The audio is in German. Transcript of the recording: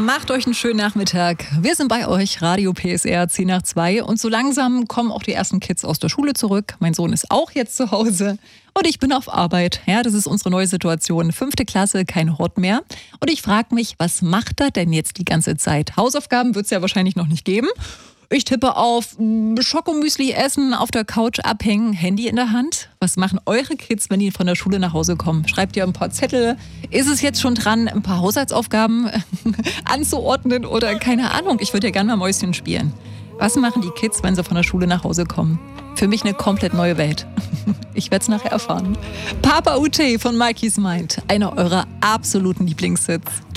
Macht euch einen schönen Nachmittag. Wir sind bei euch, Radio PSR 10 nach 2. Und so langsam kommen auch die ersten Kids aus der Schule zurück. Mein Sohn ist auch jetzt zu Hause. Und ich bin auf Arbeit. Ja, das ist unsere neue Situation. 5. Klasse, kein Hort mehr. Und ich frage mich, was macht er denn jetzt die ganze Zeit? Hausaufgaben wird es ja wahrscheinlich noch nicht geben. Ich tippe auf Schokomüsli essen, auf der Couch abhängen, Handy in der Hand. Was machen eure Kids, wenn die von der Schule nach Hause kommen? Schreibt ihr ein paar Zettel? Ist es jetzt schon dran, ein paar Haushaltsaufgaben anzuordnen oder keine Ahnung? Ich würde ja gerne mal Mäuschen spielen. Was machen die Kids, wenn sie von der Schule nach Hause kommen? Für mich eine komplett neue Welt. Ich werde es nachher erfahren. Papa Ute von Mikey's Mind, einer eurer absoluten Lieblingshits.